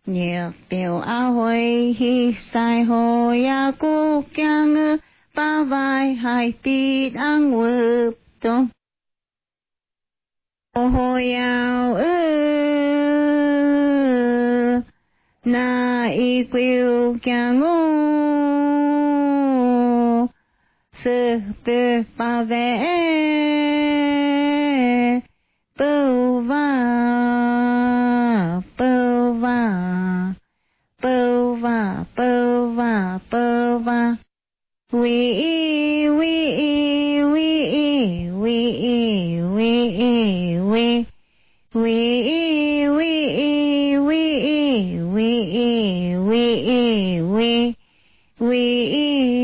nhiệt biểu a hồi hi sai hồ ya cô kyang ư ba vai hai ti đang ngự trong hồ yao ư na y quyêu kyang ngô sư tư ba vẽ bưu va bưu va bưu va bưu va bưu va we we we we we we we we we